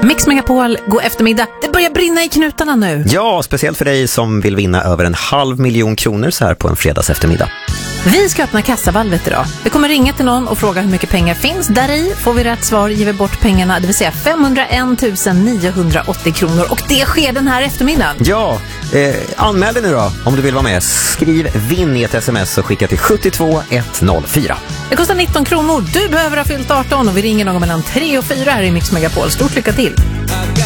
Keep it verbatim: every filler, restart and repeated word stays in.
Mix Megapol, god eftermiddag. Det börjar brinna i knutarna nu. Ja, speciellt för dig som vill vinna över en halv miljon kronor så här på en fredags eftermiddag. Vi ska öppna kassavalvet idag. Vi kommer ringa till någon och fråga hur mycket pengar finns. Där i får vi rätt svar, ger vi bort pengarna, det vill säga femhundraen tusen niohundraåttio kronor. Och det sker den här eftermiddagen. Ja, eh, anmäl dig nu då om du vill vara med. Skriv vinn i ett sms och skicka till sjuttiotvå etthundrafyra. Det kostar nitton kronor. Du behöver ha fyllt arton och vi ringer någon mellan tre och fyra här i Mix Megapol. Stort lycka till!